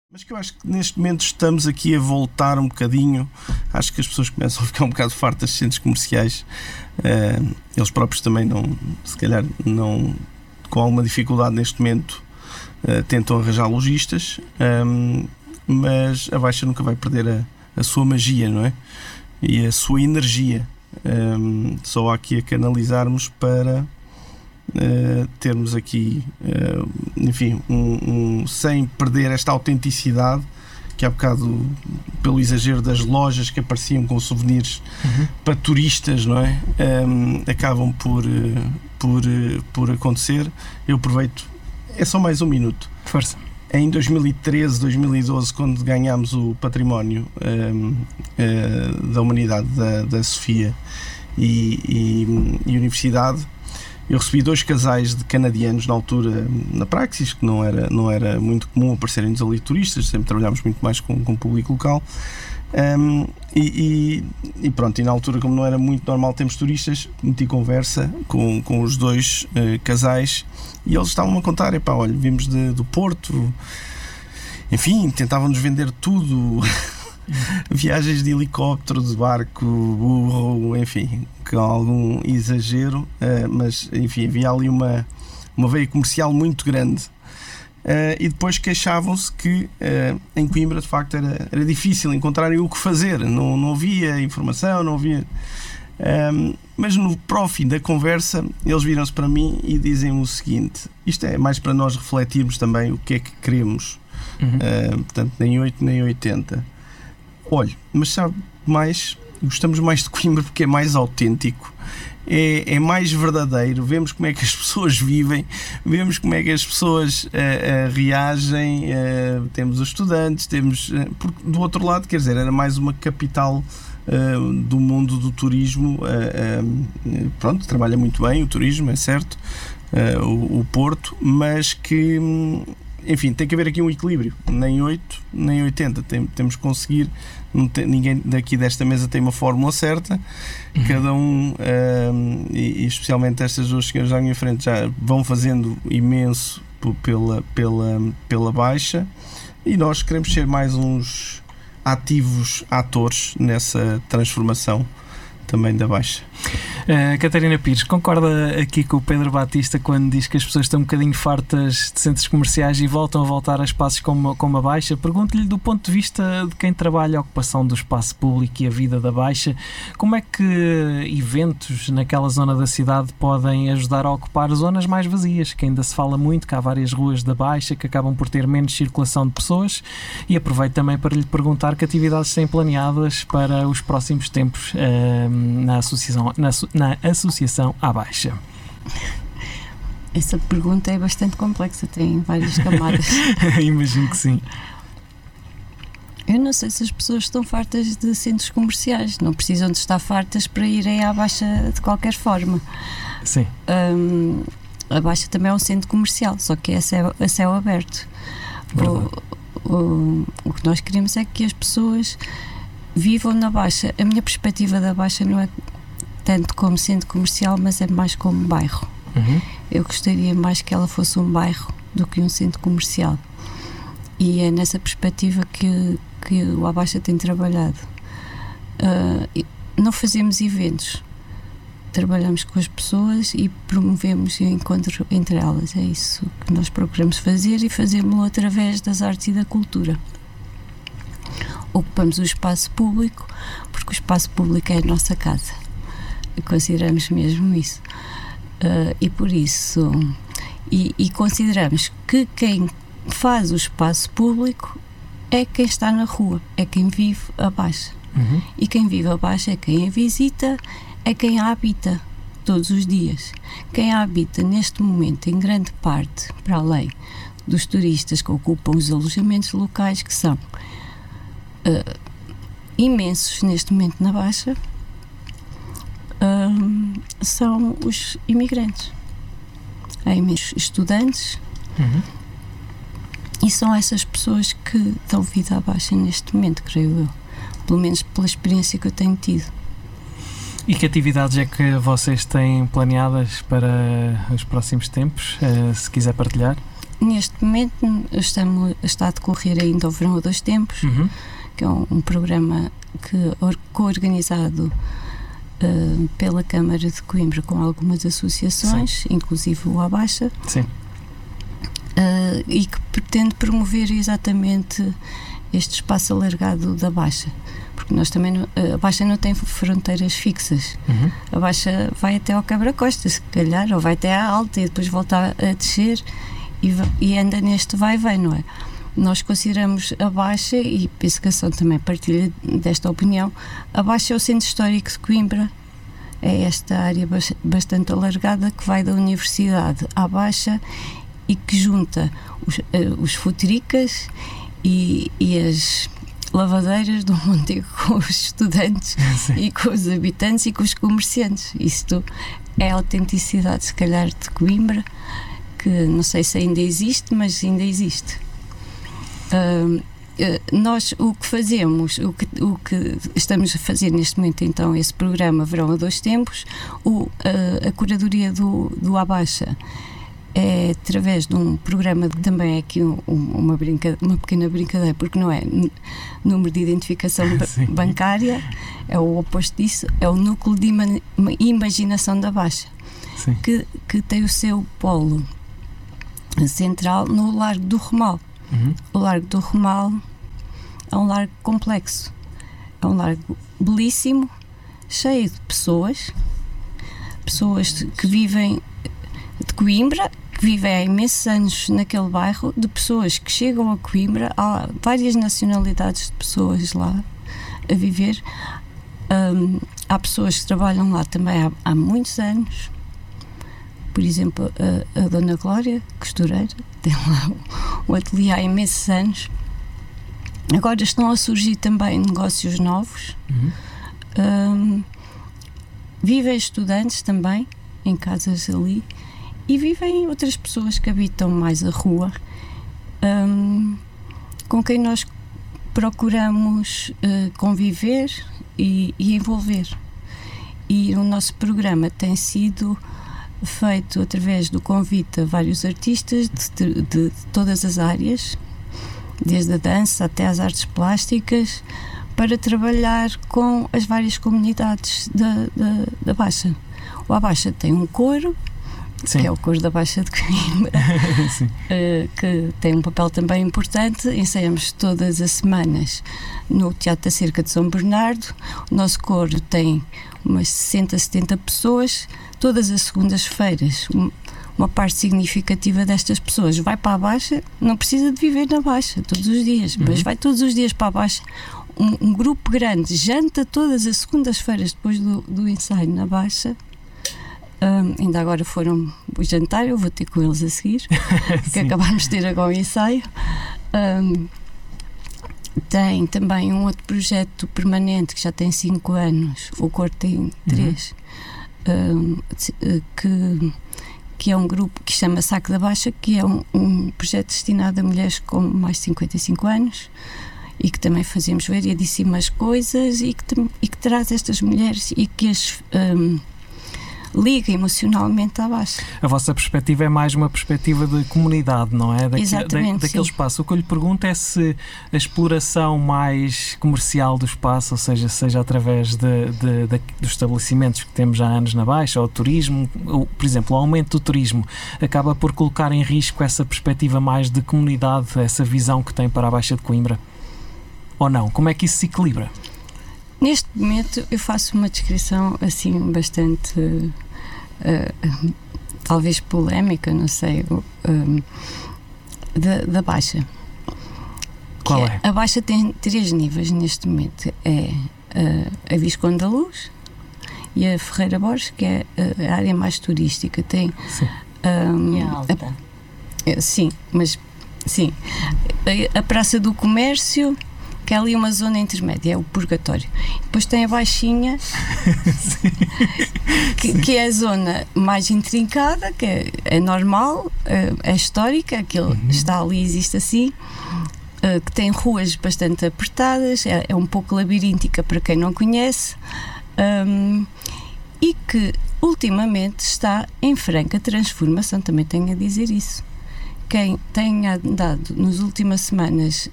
Mas que eu acho que neste momento estamos aqui a voltar um bocadinho. Acho que as pessoas começam a ficar um bocado fartas de centros comerciais. Eles próprios também não, se calhar não, com alguma dificuldade neste momento, tentam arranjar lojistas, mas a Baixa nunca vai perder a sua magia, não é? E a sua energia. Só há aqui a canalizarmos para termos aqui, enfim, sem perder esta autenticidade que há bocado, pelo exagero das lojas que apareciam com souvenirs para turistas, não é? Acabam por acontecer. Eu aproveito, é só mais um minuto. Força. Em 2013, 2012, quando ganhámos o património da humanidade da Sofia e Universidade, eu recebi 2 casais de canadianos na altura na Praxis, que não era muito comum aparecerem-nos ali turistas, sempre trabalhámos muito mais com o público local. E pronto, e na altura, como não era muito normal termos turistas, meti conversa com os 2 casais e eles estavam a contar: olha, vimos do Porto, enfim, tentavam-nos vender tudo. Viagens de helicóptero, de barco, burro, enfim, com algum exagero, mas enfim, havia ali uma veia comercial muito grande. E depois queixavam-se que em Coimbra de facto era difícil encontrarem o que fazer, não havia informação, não havia. Mas para o fim da conversa eles viram-se para mim e dizem-me o seguinte: isto é mais para nós refletirmos também o que é que queremos, portanto, nem 8 nem 80. Olha, mas sabe mais, gostamos mais de Coimbra porque é mais autêntico, é mais verdadeiro, vemos como é que as pessoas vivem, vemos como é que as pessoas reagem, temos os estudantes, porque do outro lado, quer dizer, era mais uma capital do mundo do turismo, pronto, trabalha muito bem o turismo, é certo, o Porto, mas que, enfim, tem que haver aqui um equilíbrio, nem 8 nem 80, temos que conseguir, ninguém daqui desta mesa tem uma fórmula certa, cada um, e especialmente estas 2 senhoras à minha frente já vão fazendo imenso pela Baixa, e nós queremos ser mais uns ativos atores nessa transformação também da Baixa. Catarina Pires, concorda aqui com o Pedro Batista quando diz que as pessoas estão um bocadinho fartas de centros comerciais e voltam a voltar a espaços como a Baixa? Pergunto-lhe, do ponto de vista de quem trabalha a ocupação do espaço público e a vida da Baixa, como é que eventos naquela zona da cidade podem ajudar a ocupar zonas mais vazias, que ainda se fala muito que há várias ruas da Baixa que acabam por ter menos circulação de pessoas? E aproveito também para lhe perguntar que atividades têm planeadas para os próximos tempos na Associação à Baixa. Essa pergunta é bastante complexa, tem várias camadas. Imagino que sim. Eu não sei se as pessoas estão fartas de centros comerciais, não precisam de estar fartas para irem à Baixa de qualquer forma. Sim. A Baixa também é um centro comercial, só que é a céu aberto. O que nós queremos é que as pessoas vivam na Baixa. A minha perspectiva da Baixa não é tanto como centro comercial, mas é mais como bairro. Eu gostaria mais que ela fosse um bairro do que um centro comercial, e é nessa perspectiva que o Abaixa tem trabalhado. Não fazemos eventos, trabalhamos com as pessoas e promovemos o encontro entre elas. É isso que nós procuramos fazer, e fazemos-lo através das artes e da cultura. Ocupamos o espaço público porque o espaço público é a nossa casa, consideramos mesmo isso, e por isso e consideramos que quem faz o espaço público é quem está na rua, é quem vive a Baixa. E quem vive a Baixa é quem a visita, é quem a habita todos os dias. Quem a habita neste momento, em grande parte, para além dos turistas que ocupam os alojamentos locais, que são imensos neste momento na Baixa, são os imigrantes. Há imensos estudantes, e são essas pessoas que dão vida à Baixa neste momento, creio eu, pelo menos pela experiência que eu tenho tido. E que atividades é que vocês têm planeadas para os próximos tempos, se quiser partilhar? Neste momento está a decorrer ainda o Verão a Dois Tempos, que é um programa co-organizado pela Câmara de Coimbra com algumas associações, sim, inclusive o Abaixa, sim, e que pretende promover exatamente este espaço alargado da Baixa, porque nós também a Baixa não tem fronteiras fixas. A Baixa vai até ao Quebra-Costas, se calhar, ou vai até à Alta e depois volta a descer e anda neste vai-vem, não é? Nós consideramos a Baixa, e a Educação também partilha desta opinião, a Baixa é o centro histórico de Coimbra, é esta área bastante alargada que vai da Universidade à Baixa e que junta os futricas e as lavadeiras do Montego com os estudantes e com os habitantes e com os comerciantes. Isto é a autenticidade, se calhar, de Coimbra, que não sei se ainda existe, mas ainda existe. Nós o que fazemos, o que estamos a fazer neste momento, então, esse programa Verão a Dois Tempos, a curadoria do Abaixa é através de um programa que também é aqui uma pequena brincadeira, porque não é número de identificação bancária, é o oposto disso, é o núcleo de imaginação da Baixa, que tem o seu polo central no Largo do Romal. O Largo do Romal é um largo complexo, é um largo belíssimo, cheio de pessoas que vivem de Coimbra, que vivem há imensos anos naquele bairro, de pessoas que chegam a Coimbra, há várias nacionalidades de pessoas lá a viver. Há pessoas que trabalham lá também há muitos anos. Por exemplo, a Dona Glória, costureira, tem lá um ateliê há imensos anos. Agora estão a surgir também negócios novos. Vivem estudantes também em casas ali, e vivem outras pessoas que habitam mais a rua, com quem nós procuramos conviver e envolver. E o nosso programa tem sido feito através do convite a vários artistas de todas as áreas, desde a dança até às artes plásticas, para trabalhar com as várias comunidades da Baixa. O Abaixa tem um coro, sim, que é o coro da Baixa de Coimbra, que tem um papel também importante. Ensaiamos todas as semanas no Teatro da Cerca de São Bernardo. O nosso coro tem umas 60, 70 pessoas. Todas as segundas-feiras, uma parte significativa destas pessoas vai para a Baixa, não precisa de viver na Baixa todos os dias, mas vai todos os dias para a Baixa. Um grupo grande janta todas as segundas-feiras depois do ensaio na Baixa. Ainda agora foram jantar, eu vou ter com eles a seguir, que acabámos de ter agora o ensaio. Tem também um outro projeto permanente que já tem 5 anos, o Coro tem 3, que é um grupo que se chama Saco da Baixa, que é um projeto destinado a mulheres com mais de 55 anos e que também fazemos variedíssimas coisas e que traz estas mulheres e que as liga emocionalmente à Baixa. A vossa perspectiva é mais uma perspectiva de comunidade, não é? Exatamente, daquele espaço. O que eu lhe pergunto é se a exploração mais comercial do espaço, ou seja através dos estabelecimentos que temos há anos na Baixa, ou o turismo, ou, por exemplo, o aumento do turismo, acaba por colocar em risco essa perspectiva mais de comunidade, essa visão que tem para a Baixa de Coimbra? Ou não? Como é que isso se equilibra? Neste momento eu faço uma descrição assim bastante talvez polémica, não sei, da Baixa. Qual é? A Baixa tem 3 níveis neste momento. É a Visconde da Luz e a Ferreira Borges, que é a área mais turística. Tem e a alta. Sim, mas sim. A Praça do Comércio, que é ali uma zona intermédia, é o Purgatório. Depois tem a Baixinha, que é a zona mais intrincada, que é normal, é histórica, aquilo está ali, existe assim, que tem ruas bastante apertadas, é um pouco labiríntica para quem não conhece, e que ultimamente está em franca transformação, também tenho a dizer isso, quem tem andado nas últimas semanas